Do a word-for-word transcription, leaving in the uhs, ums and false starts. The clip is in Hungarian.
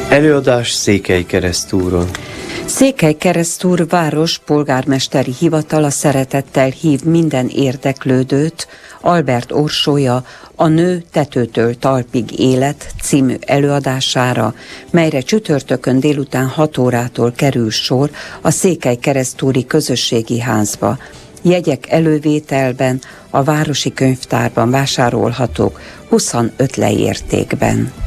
Előadás Székelykeresztúron. Székelykeresztúr város polgármesteri hivatala szeretettel hív minden érdeklődőt Albert Orsolya A nő tetőtől talpig élet című előadására, melyre csütörtökön délután hat órától kerül sor a Székelykeresztúri Közösségi Házba. Jegyek elővételben a Városi Könyvtárban vásárolhatók huszonöt lejértékben.